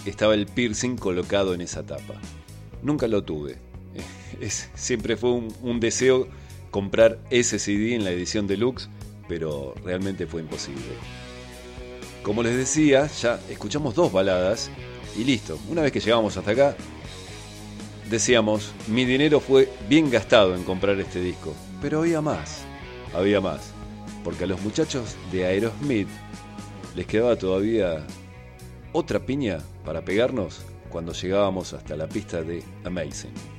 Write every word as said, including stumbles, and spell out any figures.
estaba el piercing colocado en esa tapa. Nunca lo tuve. Es, siempre fue un, un deseo comprar ese C D en la edición deluxe, pero realmente fue imposible. Como les decía, ya escuchamos dos baladas y listo. Una vez que llegamos hasta acá, decíamos, mi dinero fue bien gastado en comprar este disco. Pero había más, había más. Porque a los muchachos de Aerosmith les quedaba todavía otra piña para pegarnos cuando llegábamos hasta la pista de Amazing.